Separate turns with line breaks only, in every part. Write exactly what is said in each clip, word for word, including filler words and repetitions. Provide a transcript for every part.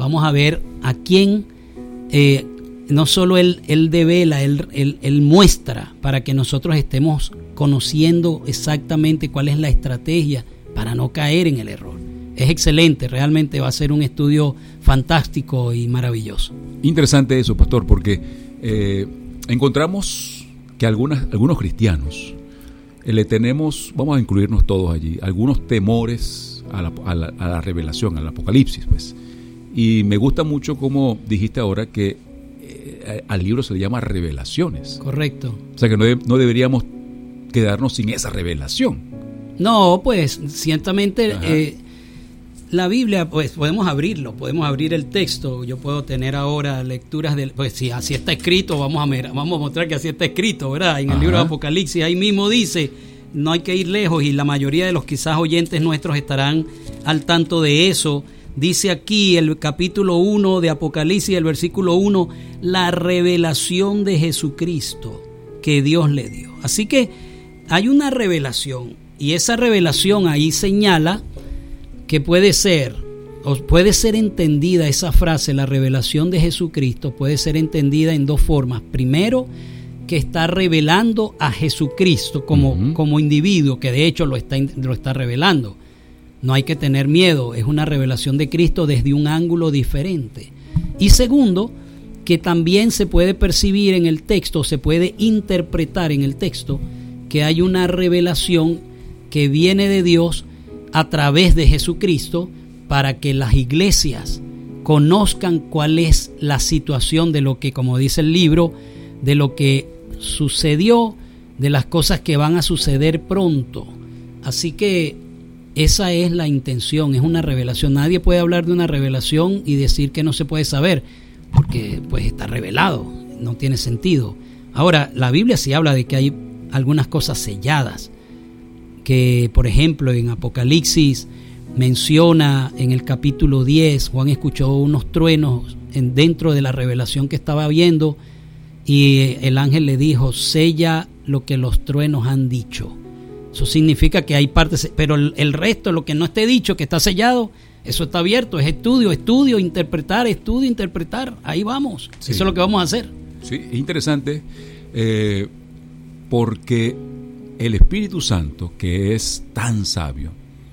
vamos a ver a quién eh, no solo él, él devela, él, él, él muestra para que nosotros estemos conociendo exactamente cuál es la estrategia para no caer en el error. Es excelente, realmente va a ser un estudio fantástico y maravilloso.
Interesante eso, pastor, porque eh, encontramos que algunas, algunos cristianos eh, le tenemos, vamos a incluirnos todos allí, algunos temores a la, a la, a la revelación, al apocalipsis, pues. Y me gusta mucho como dijiste ahora que eh, al libro se le llama revelaciones.
Correcto.
O sea que no, de, no deberíamos quedarnos sin esa revelación.
No, pues ciertamente eh, la Biblia, pues podemos abrirlo, podemos abrir el texto. Yo puedo tener ahora lecturas del, pues si así está escrito, vamos a ver, vamos a mostrar que así está escrito, ¿verdad? En el Ajá. libro de Apocalipsis, ahí mismo dice, no hay que ir lejos, y la mayoría de los quizás oyentes nuestros estarán al tanto de eso. Dice aquí el capítulo uno de Apocalipsis, el versículo uno, la revelación de Jesucristo que Dios le dio. Así que hay una revelación, y esa revelación ahí señala que puede ser, o puede ser entendida esa frase, la revelación de Jesucristo, puede ser entendida en dos formas. Primero, que está revelando a Jesucristo como, uh-huh. como individuo, que de hecho lo está, lo está revelando. No hay que tener miedo, es una revelación de Cristo desde un ángulo diferente. Y segundo, que también se puede percibir en el texto, se puede interpretar en el texto, que hay una revelación que viene de Dios a través de Jesucristo para que las iglesias conozcan cuál es la situación de lo que, como dice el libro, de lo que sucedió, de las cosas que van a suceder pronto. Así que esa es la intención, es una revelación. Nadie puede hablar de una revelación y decir que no se puede saber, porque pues está revelado, no tiene sentido. Ahora, la Biblia sí habla de que hay algunas cosas selladas, que por ejemplo en Apocalipsis menciona en el capítulo diez, Juan escuchó unos truenos en, dentro de la revelación que estaba viendo, y el ángel le dijo, sella lo que los truenos han dicho. Eso significa que hay partes, pero el, el resto, lo que no esté dicho, que está sellado, eso está abierto, es estudio, estudio, interpretar, estudio, interpretar, ahí vamos, sí. Eso es lo que vamos a hacer.
Sí, es interesante eh, porque el Espíritu Santo, que es tan sabio,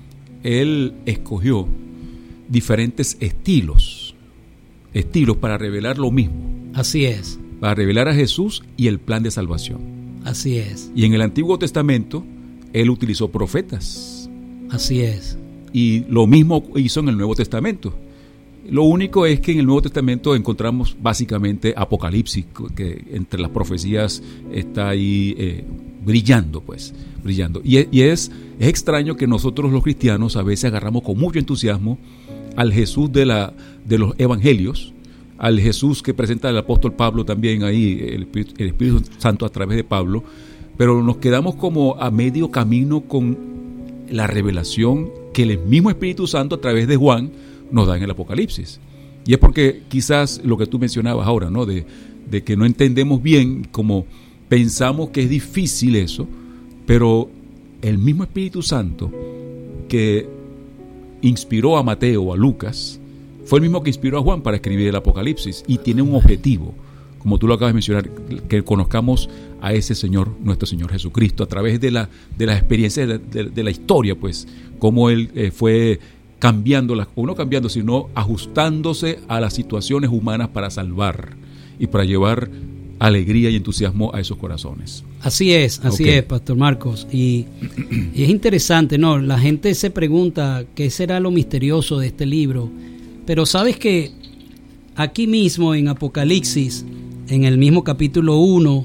Él escogió diferentes estilos, estilos para revelar lo mismo.
Así es.
Para revelar a Jesús y el plan de salvación.
Así es.
Y en el Antiguo Testamento, Él utilizó profetas.
Así es.
Y lo mismo hizo en el Nuevo Testamento. Lo único es que en el Nuevo Testamento encontramos básicamente Apocalipsis, que entre las profecías está ahí eh, brillando, pues, brillando. Y, y es, es extraño que nosotros los cristianos a veces agarramos con mucho entusiasmo al Jesús de, la, de los evangelios, al Jesús que presenta el apóstol Pablo también ahí, el Espíritu, el Espíritu Santo a través de Pablo, pero nos quedamos como a medio camino con la revelación que el mismo Espíritu Santo a través de Juan nos da en el Apocalipsis. Y es porque quizás lo que tú mencionabas ahora, ¿no? De, de que no entendemos bien, como pensamos que es difícil eso, pero el mismo Espíritu Santo que inspiró a Mateo o a Lucas fue el mismo que inspiró a Juan para escribir el Apocalipsis, y tiene un objetivo, como tú lo acabas de mencionar, que conozcamos a ese Señor, nuestro Señor Jesucristo, a través de la de las experiencias de, de, de la historia, pues, cómo Él eh, fue cambiando, las, o no cambiando, sino ajustándose a las situaciones humanas para salvar y para llevar alegría y entusiasmo a esos corazones.
Así es, así okay. es, Pastor Marcos. Y, y es interesante, ¿no? La gente se pregunta qué será lo misterioso de este libro, pero sabes que aquí mismo en Apocalipsis, en el mismo capítulo uno,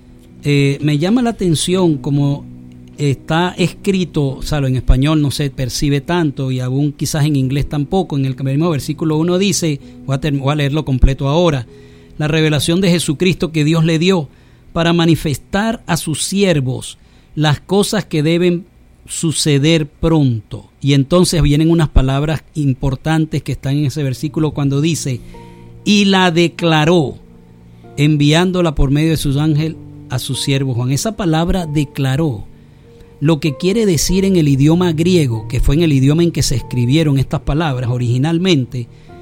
eh, me llama la atención como está escrito, o sea, en español no se percibe tanto, y aún quizás en inglés tampoco. En el mismo versículo uno dice, voy a, ter- voy a leerlo completo ahora, la revelación de Jesucristo que Dios le dio para manifestar a sus siervos las cosas que deben suceder pronto. Y entonces vienen unas palabras importantes que están en ese versículo cuando dice, y la declaró, enviándola por medio de sus ángeles a su siervo Juan. Esa palabra declaró, lo que quiere decir en el idioma griego, que fue en el idioma en que se escribieron estas palabras originalmente,